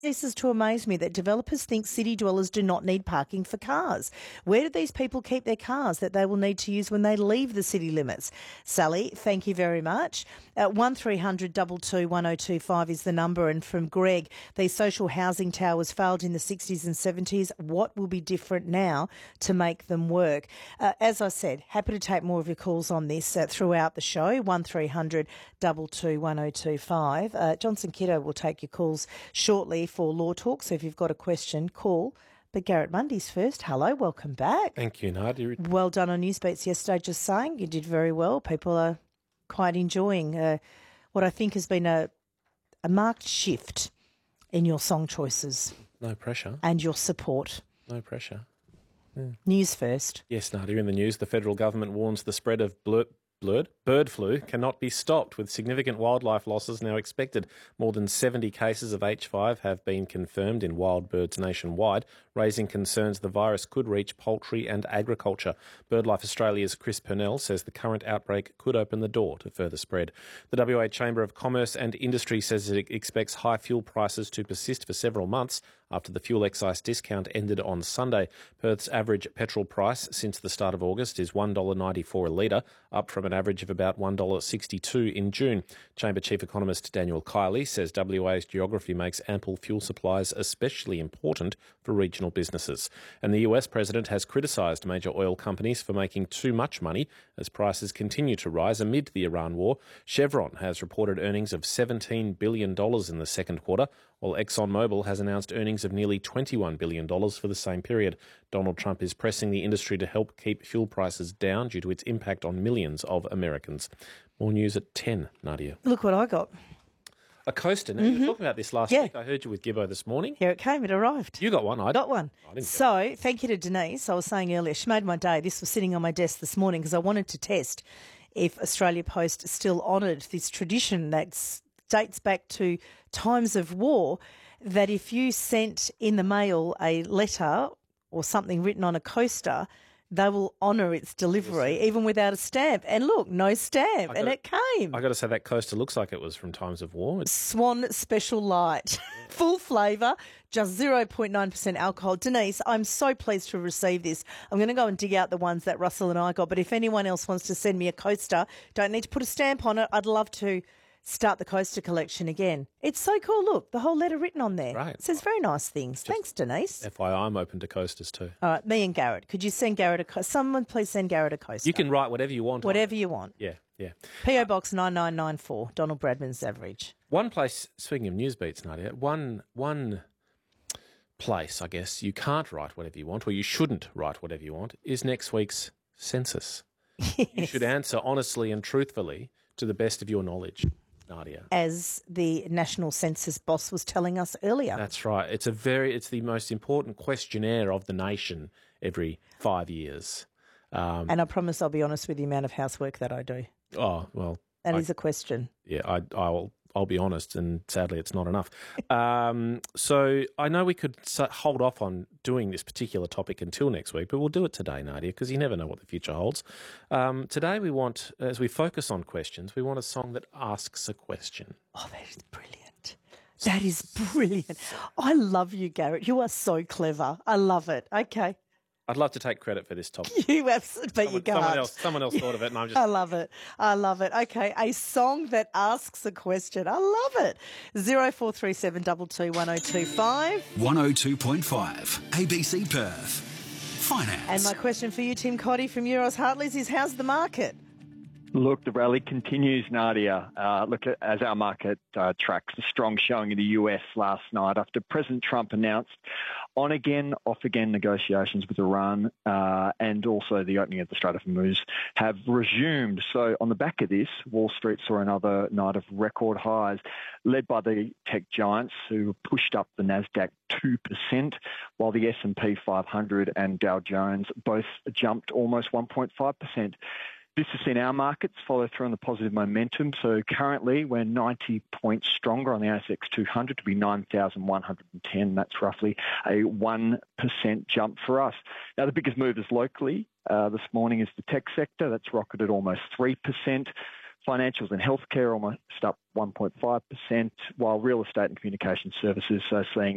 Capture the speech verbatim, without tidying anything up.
Ceases to amaze me that developers think city dwellers do not need parking for cars. Where do these people keep their cars that they will need to use when they leave the city limits? Sally, thank you very much. Uh, one three hundred two two one oh two five is the number. And from Greg, these social housing towers failed in the sixties and seventies. What will be different now to make them work? Uh, as I said, happy to take more of your calls on this uh, throughout the show. one three hundred two two one oh two five. Uh, Johnson Kiddo will take your calls shortly for Law Talk, so if you've got a question, call. But Garrett Mundy's first. Hello, welcome back. Thank you, Nadia. Well done on Newsbeats yesterday, just saying. You did very well. People are quite enjoying uh, what I think has been a, a marked shift in your song choices. No pressure. And your support. No pressure. Yeah. News first. Yes, Nadia, in the news, the federal government warns the spread of blur- blurred, bird flu cannot be stopped, with significant wildlife losses now expected. More than seventy cases of H five have been confirmed in wild birds nationwide, raising concerns the virus could reach poultry and agriculture. BirdLife Australia's Chris Purnell says the current outbreak could open the door to further spread. The W A Chamber of Commerce and Industry says it expects high fuel prices to persist for several months after the fuel excise discount ended on Sunday. Perth's average petrol price since the start of August is one dollar ninety-four a litre, up from an average of about one dollar sixty-two in June. Chamber Chief Economist Daniel Kiley says W A's geography makes ample fuel supplies especially important for regional businesses. And the U S President has criticised major oil companies for making too much money as prices continue to rise amid the Iran war. Chevron has reported earnings of seventeen billion dollars in the second quarter, while ExxonMobil has announced earnings of nearly twenty-one billion dollars for the same period. Donald Trump is pressing the industry to help keep fuel prices down due to its impact on millions of Americans. More news at ten, Nadia. Look what I got. A coaster. Now, mm-hmm. You were talking about this last yeah. week. I heard you with Gibbo this morning. Here it came. It arrived. You got one. I got one. I didn't so thank you to Denise. I was saying earlier, she made my day. This was sitting on my desk this morning because I wanted to test if Australia Post still honoured this tradition that dates back to times of war, that if you sent in the mail a letter or something written on a coaster, they will honour its delivery even without a stamp. And look, no stamp, gotta, and it came. I got to say that coaster looks like it was from times of war. It's... Swan Special Light, full flavour, just zero point nine percent alcohol. Denise, I'm so pleased to receive this. I'm going to go and dig out the ones that Russell and I got, but if anyone else wants to send me a coaster, don't need to put a stamp on it. I'd love to start the coaster collection again. It's so cool. Look, the whole letter written on there. Right. It says very nice things. Just Thanks, Denise. F Y I, I'm open to coasters too. All right, me and Garrett. Could you send Garrett a coaster? Someone please send Garrett a coaster. You can write whatever you want. Whatever you want. Yeah, yeah. P O Box nine nine nine four, Donald Bradman's Average. One place, speaking of Newsbeats, Nadia, one, one place, I guess, you can't write whatever you want, or you shouldn't write whatever you want, is next week's census. Yes. You should answer honestly and truthfully to the best of your knowledge. Nadia. As the National Census boss was telling us earlier. That's right. It's a very, it's the most important questionnaire of the nation every five years. Um, and I promise I'll be honest with the amount of housework that I do. Oh, well. That I, is a question. Yeah, I, I'll I'll be honest, and sadly it's not enough. Um, so I know we could hold off on doing this particular topic until next week, but we'll do it today, Nadia, because you never know what the future holds. Um, today we want, as we focus on questions, we want a song that asks a question. Oh, that is brilliant. That is brilliant. I love you, Garrett. You are so clever. I love it. Okay. I'd love to take credit for this topic. You absolutely, but you can't. Someone else, someone else thought of it, and I'm just. I love it. I love it. Okay, a song that asks a question. I love it. Zero four three seven double two one zero two five. One hundred two point five A B C Perth. Finance. And my question for you, Tim Coddy from Euros Hartleys, is how's the market? Look, the rally continues, Nadia. Uh, look, as our market uh, tracks the strong showing in the U S last night after President Trump announced on-again, off-again negotiations with Iran uh, and also the opening of the Strait of Hormuz have resumed. So on the back of this, Wall Street saw another night of record highs led by the tech giants who pushed up the Nasdaq two percent, while the S and P five hundred and Dow Jones both jumped almost one point five percent. This has seen our markets follow through on the positive momentum. So currently we're ninety points stronger on the A S X two hundred to be nine thousand one hundred ten. That's roughly a one percent jump for us. Now, the biggest movers locally uh, this morning is the tech sector. That's rocketed almost three percent. Financials and healthcare almost up one point five percent, while real estate and communication services are seeing